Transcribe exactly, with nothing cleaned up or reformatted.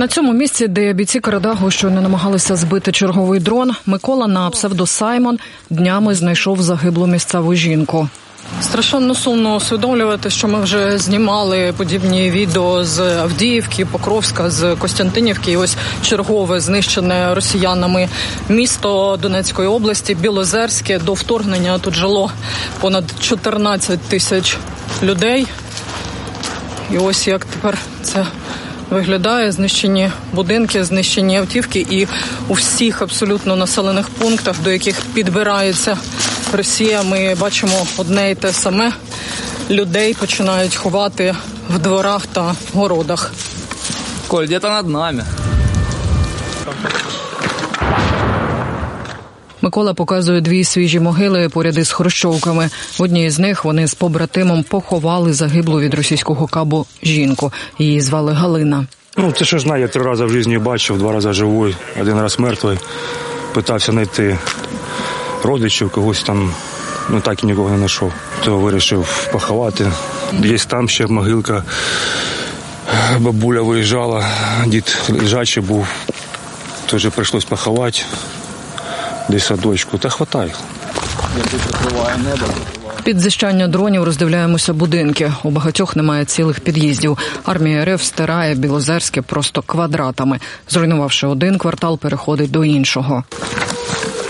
На цьому місці, де бійці Карадагу щойно намагалися збити черговий дрон, Микола на псевдо Саймон днями знайшов загиблу місцеву жінку. Страшенно сумно усвідомлювати, що ми вже знімали подібні відео з Авдіївки, Покровська, з Костянтинівки. І ось чергове знищене росіянами місто Донецької області, Білозерське. До вторгнення тут жило понад чотирнадцять тисяч людей. І ось як тепер це виглядає: знищені будинки, знищені автівки, і у всіх абсолютно населених пунктах, до яких підбирається Росія, ми бачимо одне й те саме. Людей починають ховати в дворах та городах. Коль, где-то над нами. Микола показує дві свіжі могили поряд із хрущовками. В одній з них вони з побратимом поховали загиблу від російського кабу жінку. Її звали Галина. Ну, це що знаю, я три рази в житті бачив, два рази живий, один раз мертвий. Питався знайти родичів, когось там, ну так і нікого не знайшов. То вирішив поховати. Є там ще могилка, бабуля виїжджала, дід лежачий був, теж прийшлось поховати. Десь садочку, та хватає. Під зищання дронів роздивляємося будинки. У багатьох немає цілих під'їздів. Армія РФ стирає Білозерське просто квадратами. Зруйнувавши один квартал, переходить до іншого.